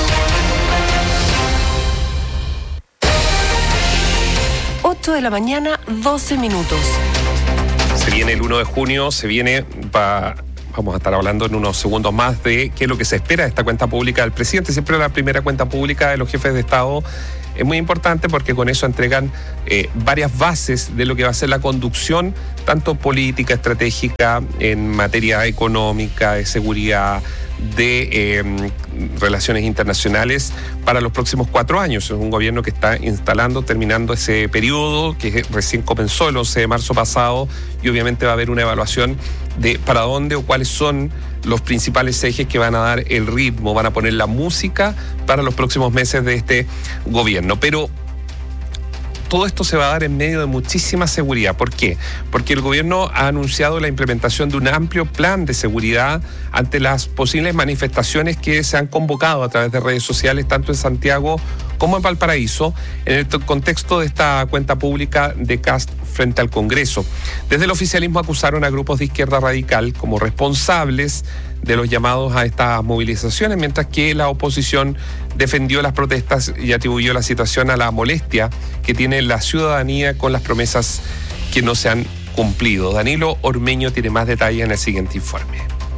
Speaker 6: ocho de la mañana, doce minutos.
Speaker 2: Se viene el uno de junio, se viene, va, vamos a estar hablando en unos segundos más de qué es lo que se espera de esta cuenta pública del presidente. Siempre la primera cuenta pública de los jefes de Estado es muy importante porque con eso entregan eh, varias bases de lo que va a ser la conducción, tanto política, estratégica, en materia económica, de seguridad, de eh, relaciones internacionales para los próximos cuatro años. Es un gobierno que está instalando, terminando ese periodo que recién comenzó el once de marzo pasado y obviamente va a haber una evaluación de para dónde o cuáles son los principales ejes que van a dar el ritmo, van a poner la música para los próximos meses de este gobierno. Pero todo esto se va a dar en medio de muchísima seguridad. ¿Por qué? Porque el gobierno ha anunciado la implementación de un amplio plan de seguridad ante las posibles manifestaciones que se han convocado a través de redes sociales, tanto en Santiago como en Valparaíso, en el contexto de esta cuenta pública de Kast frente al Congreso. Desde el oficialismo acusaron a grupos de izquierda radical como responsables de los llamados a estas movilizaciones, mientras que la oposición defendió las protestas y atribuyó la situación a la molestia que tiene la ciudadanía con las promesas que no se han cumplido. Danilo Ormeño tiene más detalles en el siguiente informe.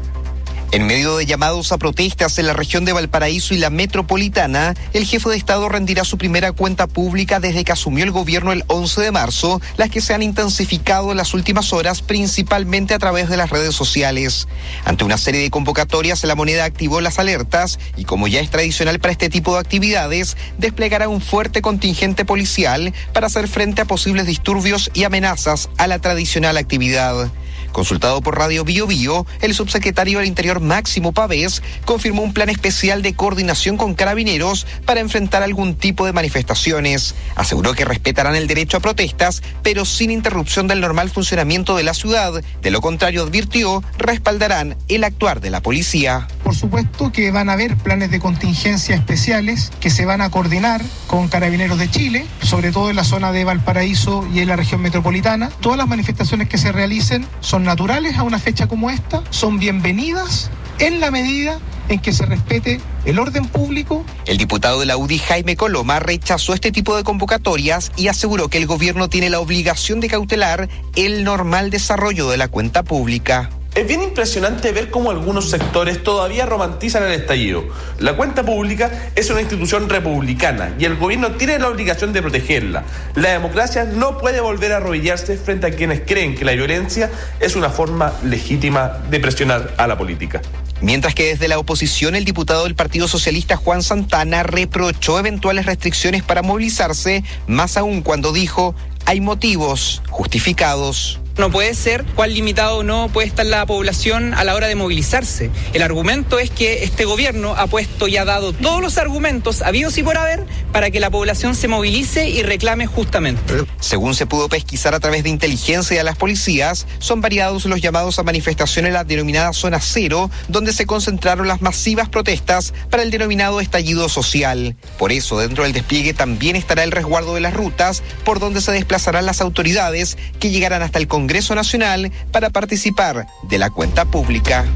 Speaker 10: En medio de llamados a protestas en la región de Valparaíso y la metropolitana, el jefe de Estado rendirá su primera cuenta pública desde que asumió el gobierno el once de marzo, las que se han intensificado en las últimas horas, principalmente a través de las redes sociales. Ante una serie de convocatorias, la moneda activó las alertas y, como ya es tradicional para este tipo de actividades, desplegará un fuerte contingente policial para hacer frente a posibles disturbios y amenazas a la tradicional actividad. Consultado por Radio Bio Bio, el subsecretario del Interior Máximo Pavés confirmó un plan especial de coordinación con carabineros para enfrentar algún tipo de manifestaciones. Aseguró que respetarán el derecho a protestas, pero sin interrupción del normal funcionamiento de la ciudad. De lo contrario, advirtió, respaldarán el actuar de la policía.
Speaker 11: Por supuesto que van a haber planes de contingencia especiales que se van a coordinar con Carabineros de Chile, sobre todo en la zona de Valparaíso y en la región metropolitana. Todas las manifestaciones que se realicen son naturales a una fecha como esta, son bienvenidas en la medida en que se respete el orden público.
Speaker 10: El diputado de la U D I, Jaime Coloma, rechazó este tipo de convocatorias y aseguró que el gobierno tiene la obligación de cautelar el normal desarrollo de la cuenta pública.
Speaker 12: Es bien impresionante ver cómo algunos sectores todavía romantizan el estallido. La cuenta pública es una institución republicana y el gobierno tiene la obligación de protegerla. La democracia no puede volver a arrodillarse frente a quienes creen que la violencia es una forma legítima de presionar a la política.
Speaker 10: Mientras que desde la oposición, el diputado del Partido Socialista, Juan Santana, reprochó eventuales restricciones para movilizarse, más aún cuando dijo, hay motivos justificados.
Speaker 13: No puede ser cuán limitado o no puede estar la población a la hora de movilizarse. El argumento es que este gobierno ha puesto y ha dado todos los argumentos habidos y por haber para que la población se movilice y reclame justamente.
Speaker 10: Según se pudo pesquisar a través de inteligencia de las policías, son variados los llamados a manifestación en la denominada zona cero, donde se concentraron las masivas protestas para el denominado estallido social. Por eso, dentro del despliegue también estará el resguardo de las rutas por donde se desplazarán las autoridades que llegarán hasta el Congreso Congreso Nacional para participar de la cuenta pública.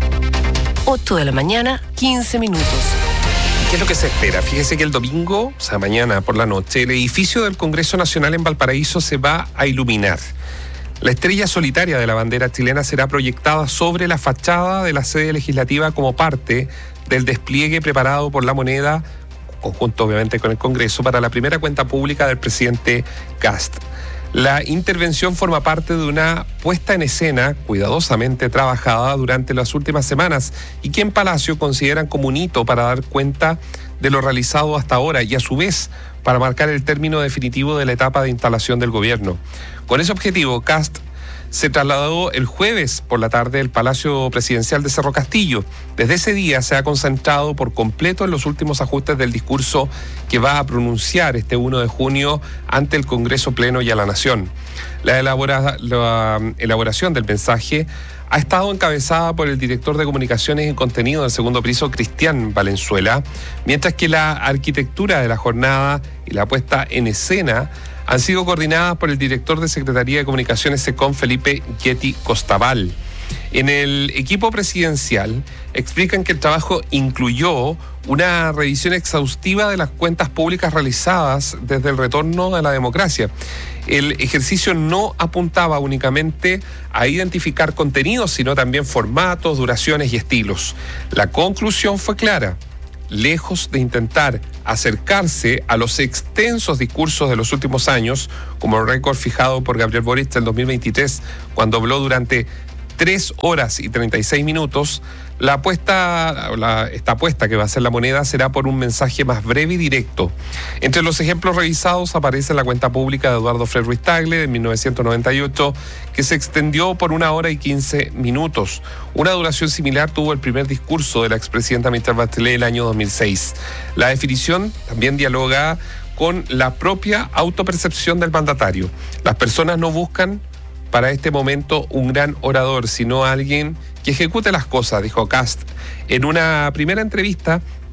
Speaker 6: ocho de la mañana, quince minutos.
Speaker 2: ¿Qué es lo que se espera? Fíjese que el domingo, o sea, mañana por la noche, el edificio del Congreso Nacional en Valparaíso se va a iluminar. La estrella solitaria de la bandera chilena será proyectada sobre la fachada de la sede legislativa como parte del despliegue preparado por la moneda, conjunto obviamente con el Congreso, para la primera cuenta pública del presidente Kast. La intervención forma parte de una puesta en escena cuidadosamente trabajada durante las últimas semanas y que en Palacio consideran como un hito para dar cuenta de lo realizado hasta ahora y a su vez para marcar el término definitivo de la etapa de instalación del gobierno. Con ese objetivo, Kast se trasladó el jueves por la tarde al Palacio Presidencial de Cerro Castillo. Desde ese día se ha concentrado por completo en los últimos ajustes del discurso que va a pronunciar este uno de junio ante el Congreso Pleno y a la Nación. La, elabora, la elaboración del mensaje ha estado encabezada por el director de Comunicaciones y Contenido del segundo piso, Cristian Valenzuela, mientras que la arquitectura de la jornada y la puesta en escena han sido coordinadas por el director de Secretaría de Comunicaciones SECOM, Felipe Yeti Costaval. En el equipo presidencial explican que el trabajo incluyó una revisión exhaustiva de las cuentas públicas realizadas desde el retorno a la democracia. El ejercicio no apuntaba únicamente a identificar contenidos, sino también formatos, duraciones y estilos. La conclusión fue clara. Lejos de intentar acercarse a los extensos discursos de los últimos años, como el récord fijado por Gabriel Boric en dos mil veintitrés, cuando habló durante tres horas y treinta y seis minutos, la apuesta, la, esta apuesta que va a ser la moneda será por un mensaje más breve y directo. Entre los ejemplos revisados aparece la cuenta pública de Eduardo Frei Ruiz Tagle de mil novecientos noventa y ocho, que se extendió por una hora y quince minutos. Una duración similar tuvo el primer discurso de la expresidenta Michelle Bachelet el año dos mil seis. La definición también dialoga con la propia autopercepción del mandatario. Las personas no buscan para este momento un gran orador, sino alguien que ejecute las cosas, dijo Kast en una primera entrevista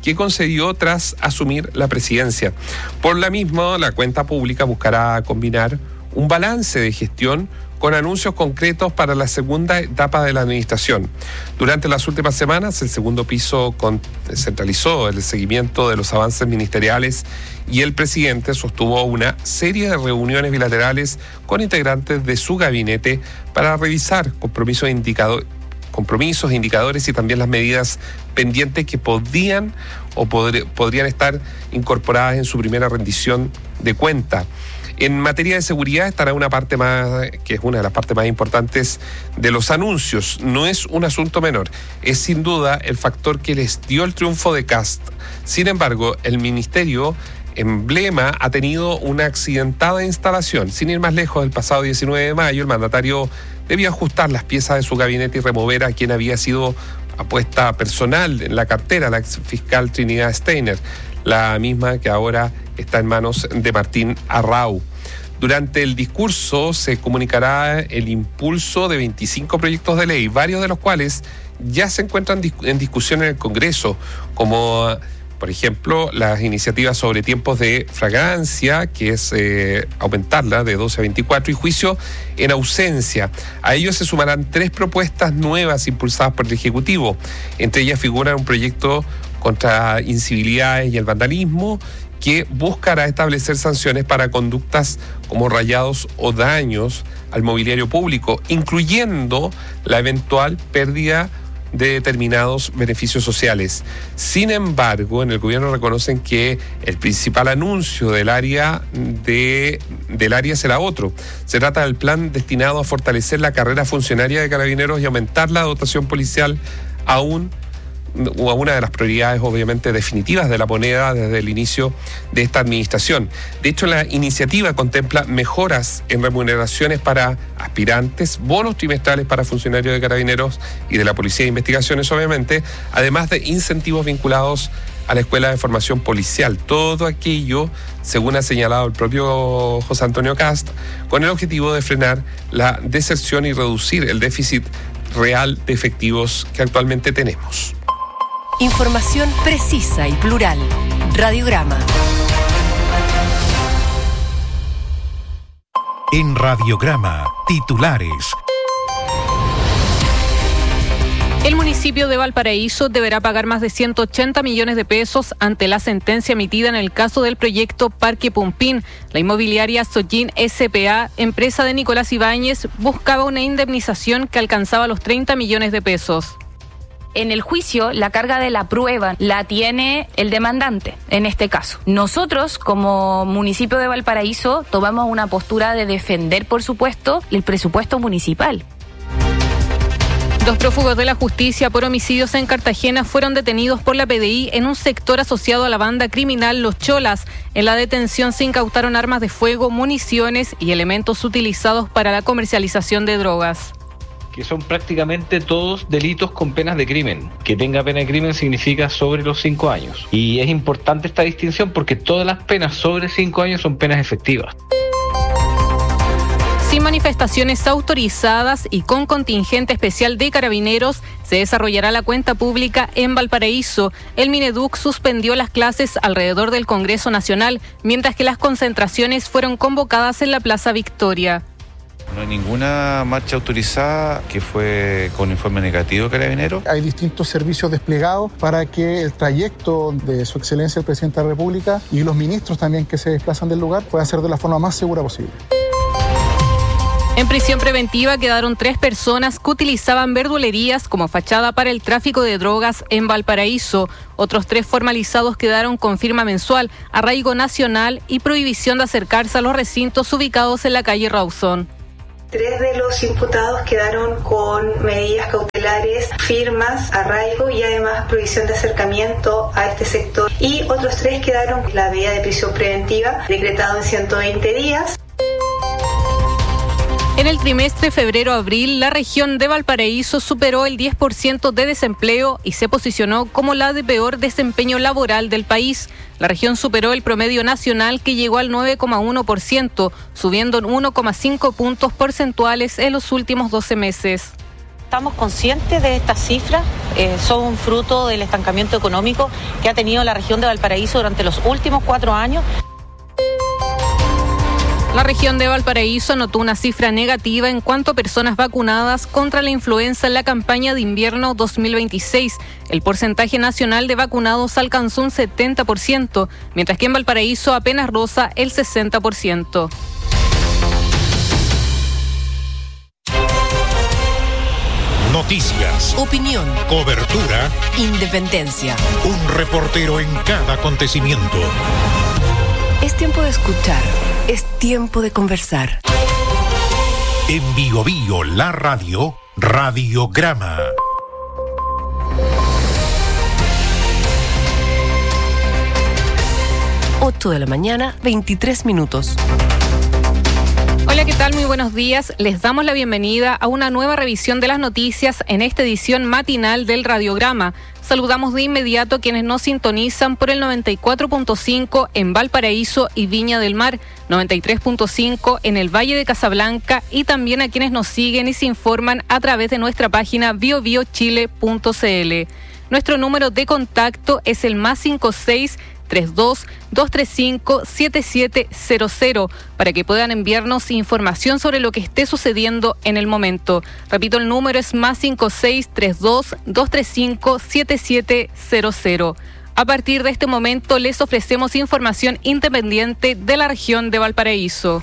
Speaker 2: que concedió tras asumir la presidencia. Por la misma, la cuenta pública buscará combinar un balance de gestión con anuncios concretos para la segunda etapa de la administración. Durante las últimas semanas, el segundo piso centralizó el seguimiento de los avances ministeriales y el presidente sostuvo una serie de reuniones bilaterales con integrantes de su gabinete para revisar compromisos, indicado, compromisos, indicadores y también las medidas pendientes que podían o podr- podrían estar incorporadas en su primera rendición de cuenta. En materia de seguridad estará una parte más, que es una de las partes más importantes de los anuncios. No es un asunto menor, es sin duda el factor que les dio el triunfo de Kast. Sin embargo, el ministerio emblema ha tenido una accidentada instalación. Sin ir más lejos, el pasado diecinueve de mayo el mandatario debió ajustar las piezas de su gabinete y remover a quien había sido apuesta personal en la cartera, la ex fiscal Trinidad Steiner, la misma que ahora está en manos de Martín Arrau. Durante el discurso se comunicará el impulso de veinticinco proyectos de ley, varios de los cuales ya se encuentran en discusión en el Congreso, como por ejemplo las iniciativas sobre tiempos de flagrancia, que es eh, aumentarla de doce a veinticuatro, y juicio en ausencia. A ellos se sumarán tres propuestas nuevas impulsadas por el Ejecutivo. Entre ellas figura un proyecto contra incivilidades y el vandalismo, que buscará establecer sanciones para conductas como rayados o daños al mobiliario público, incluyendo la eventual pérdida de determinados beneficios sociales. Sin embargo, en el gobierno reconocen que el principal anuncio del área de, del área será otro. Se trata del plan destinado a fortalecer la carrera funcionaria de Carabineros y aumentar la dotación policial a un o a una de las prioridades obviamente definitivas de la moneda desde el inicio de esta administración. De hecho, la iniciativa contempla mejoras en remuneraciones para aspirantes, bonos trimestrales para funcionarios de Carabineros y de la Policía de Investigaciones, obviamente, además de incentivos vinculados a la Escuela de Formación Policial. Todo aquello, según ha señalado el propio José Antonio Kast, con el objetivo de frenar la deserción y reducir el déficit real de efectivos que actualmente tenemos.
Speaker 6: Información precisa y plural. Radiograma.
Speaker 1: En Radiograma, titulares.
Speaker 14: El municipio de Valparaíso deberá pagar más de ciento ochenta millones de pesos ante la sentencia emitida en el caso del proyecto Parque Pumpín. La inmobiliaria Sojin S P A, empresa de Nicolás Ibáñez, buscaba una indemnización que alcanzaba los treinta millones de pesos.
Speaker 15: En el juicio, la carga de la prueba la tiene el demandante, en este caso. Nosotros, como municipio de Valparaíso, tomamos una postura de defender, por supuesto, el presupuesto municipal.
Speaker 14: Dos prófugos de la justicia por homicidios en Cartagena fueron detenidos por la P D I en un sector asociado a la banda criminal Los Cholas. En la detención se incautaron armas de fuego, municiones y elementos utilizados para la comercialización de drogas.
Speaker 16: Que son prácticamente todos delitos con penas de crimen. Que tenga pena de crimen significa sobre los cinco años. Y es importante esta distinción porque todas las penas sobre cinco años son penas efectivas.
Speaker 14: Sin manifestaciones autorizadas y con contingente especial de Carabineros, se desarrollará la cuenta pública en Valparaíso. El Mineduc suspendió las clases alrededor del Congreso Nacional, mientras que las concentraciones fueron convocadas en la Plaza Victoria.
Speaker 17: No hay ninguna marcha autorizada que fue con informe negativo de Carabineros.
Speaker 11: Hay distintos servicios desplegados para que el trayecto de su excelencia el presidente de la República y los ministros también que se desplazan del lugar pueda ser de la forma más segura posible.
Speaker 14: En prisión preventiva quedaron tres personas que utilizaban verdulerías como fachada para el tráfico de drogas en Valparaíso. Otros tres formalizados quedaron con firma mensual, arraigo nacional y prohibición de acercarse a los recintos ubicados en la calle Rawson.
Speaker 18: Tres de los imputados quedaron con medidas cautelares, firmas, arraigo y además prohibición de acercamiento a este sector. Y otros tres quedaron con la medida de prisión preventiva decretado en ciento veinte días.
Speaker 14: En el trimestre febrero-abril, la región de Valparaíso superó el diez por ciento de desempleo y se posicionó como la de peor desempeño laboral del país. La región superó el promedio nacional que llegó al nueve coma uno por ciento, subiendo en uno coma cinco puntos porcentuales en los últimos doce meses.
Speaker 3: estamos conscientes de estas cifras, eh, son fruto del estancamiento económico que ha tenido la región de Valparaíso durante los últimos cuatro años.
Speaker 14: La región de Valparaíso anotó una cifra negativa en cuanto a personas vacunadas contra la influenza en la campaña de invierno dos mil veintiséis. El porcentaje nacional de vacunados alcanzó un setenta por ciento, mientras que en Valparaíso apenas roza el sesenta por ciento.
Speaker 1: Noticias,
Speaker 6: Opinión,
Speaker 1: cobertura,
Speaker 6: independencia.
Speaker 1: un reportero en cada acontecimiento.
Speaker 6: Es tiempo de escuchar, es tiempo de conversar.
Speaker 1: En Bio Bio, la radio, Radiograma.
Speaker 6: ocho de la mañana, veintitrés minutos.
Speaker 14: Hola, ¿qué tal? Muy buenos días. Les damos la bienvenida a una nueva revisión de las noticias en esta edición matinal del Radiograma. Saludamos de inmediato a quienes nos sintonizan por el noventa y cuatro punto cinco en Valparaíso y Viña del Mar, noventa y tres punto cinco en el Valle de Casablanca y también a quienes nos siguen y se informan a través de nuestra página bio bio chile punto c l. Nuestro número de contacto es el más cinco seis tres dos dos tres cinco siete siete cero cero para que puedan enviarnos información sobre lo que esté sucediendo en el momento. Repito, el número es más cinco seis tres dos dos tres cinco siete siete cero cero. A partir de este momento les ofrecemos información independiente de la región de Valparaíso.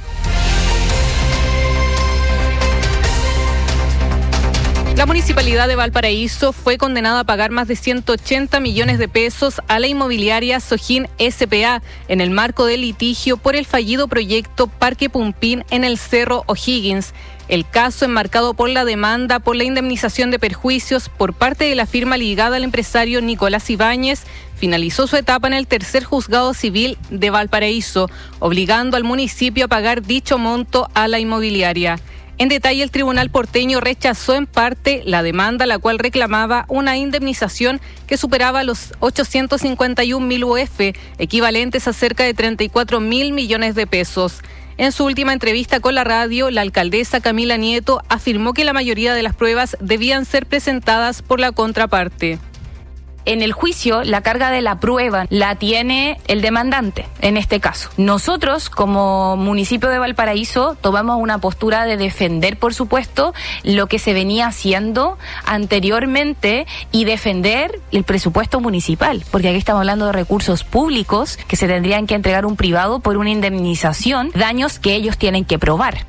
Speaker 14: La Municipalidad de Valparaíso fue condenada a pagar más de ciento ochenta millones de pesos a la inmobiliaria Sojin S P A en el marco del litigio por el fallido proyecto Parque Pumpín en el Cerro O'Higgins. El caso, enmarcado por la demanda por la indemnización de perjuicios por parte de la firma ligada al empresario Nicolás Ibáñez, finalizó su etapa en el tercer juzgado civil de Valparaíso, obligando al municipio a pagar dicho monto a la inmobiliaria. En detalle, el tribunal porteño rechazó en parte la demanda, la cual reclamaba una indemnización que superaba los ochocientos cincuenta y un mil U F, equivalentes a cerca de treinta y cuatro mil millones de pesos. En su última entrevista con la radio, la alcaldesa Camila Nieto afirmó que la mayoría de las pruebas debían ser presentadas por la contraparte.
Speaker 15: En el juicio, la carga de la prueba la tiene el demandante, en este caso. Nosotros, como municipio de Valparaíso, tomamos una postura de defender, por supuesto, lo que se venía haciendo anteriormente y defender el presupuesto municipal, porque aquí estamos hablando de recursos públicos que se tendrían que entregar a un privado por una indemnización, daños que ellos tienen que probar.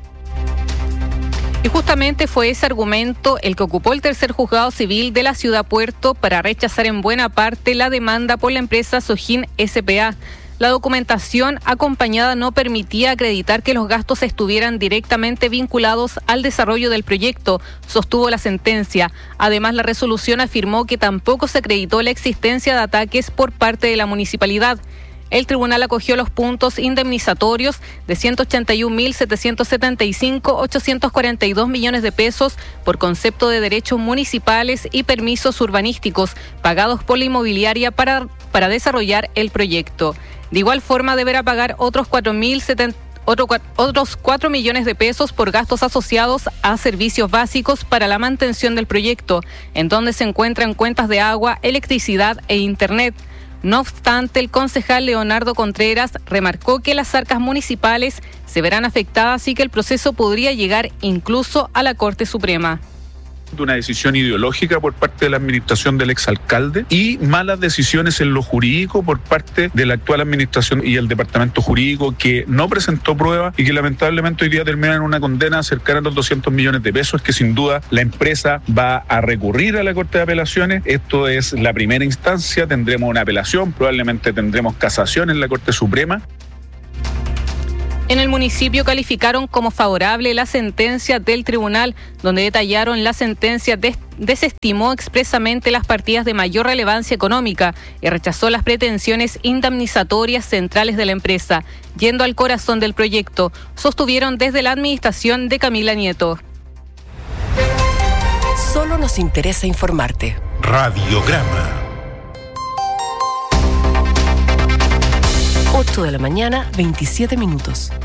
Speaker 14: Y justamente fue ese argumento el que ocupó el tercer juzgado civil de la ciudad Puerto para rechazar en buena parte la demanda por la empresa Sojin S P A. La documentación acompañada no permitía acreditar que los gastos estuvieran directamente vinculados al desarrollo del proyecto, sostuvo la sentencia. Además, la resolución afirmó que tampoco se acreditó la existencia de ataques por parte de la municipalidad. El tribunal acogió los puntos indemnizatorios de ciento ochenta y un mil setecientos setenta y cinco mil ochocientos cuarenta y dos millones de pesos por concepto de derechos municipales y permisos urbanísticos pagados por la inmobiliaria para, para desarrollar el proyecto. De igual forma, deberá pagar otros cuatro mil setenta Otro, otros cuatro millones de pesos por gastos asociados a servicios básicos para la mantención del proyecto, en donde se encuentran cuentas de agua, electricidad e internet. No obstante, el concejal Leonardo Contreras remarcó que las arcas municipales se verán afectadas y que el proceso podría llegar incluso a la Corte Suprema.
Speaker 4: De una decisión ideológica por parte de la administración del exalcalde y malas decisiones en lo jurídico por parte de la actual administración y el departamento jurídico que no presentó pruebas y que lamentablemente hoy día termina en una condena cercana a los doscientos millones de pesos que sin duda la empresa va a recurrir a la Corte de Apelaciones. Esto es la primera instancia, tendremos una apelación, probablemente tendremos casación en la Corte Suprema.
Speaker 14: En el municipio calificaron como favorable la sentencia del tribunal, donde detallaron la sentencia des- desestimó expresamente las partidas de mayor relevancia económica y rechazó las pretensiones indemnizatorias centrales de la empresa, yendo al corazón del proyecto, sostuvieron desde la administración de Camila Nieto.
Speaker 6: Solo nos interesa informarte.
Speaker 1: Radiograma.
Speaker 6: ocho de la mañana, veintisiete minutos.